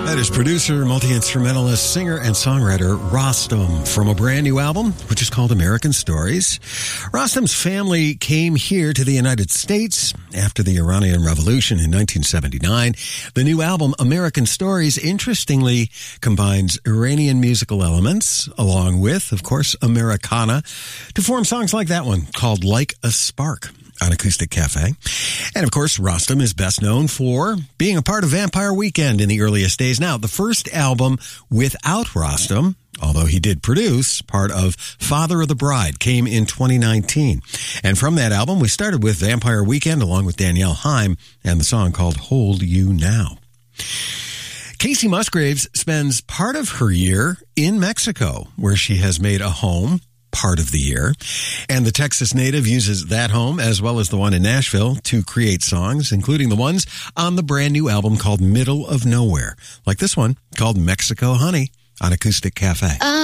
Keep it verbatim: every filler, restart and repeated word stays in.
That is producer, multi-instrumentalist, singer, and songwriter Rostam from a brand new album, which is called American Stories. Rostam's family came here to the United States after the Iranian Revolution in nineteen seventy-nine. The new album, American Stories, interestingly combines Iranian musical elements along with, of course, Americana to form songs like that one called Like a Spark on Acoustic Cafe. And of course, Rostam is best known for being a part of Vampire Weekend in the earliest days. Now, the first album without Rostam, although he did produce, part of Father of the Bride, came in twenty nineteen. And from that album, we started with Vampire Weekend along with Danielle Haim and the song called Hold You Now. Kacey Musgraves spends part of her year in Mexico, where she has made a home part of the year. And the Texas native uses that home as well as the one in Nashville to create songs, including the ones on the brand new album called Middle of Nowhere, like this one called Mexico Honey on Acoustic Cafe. Uh-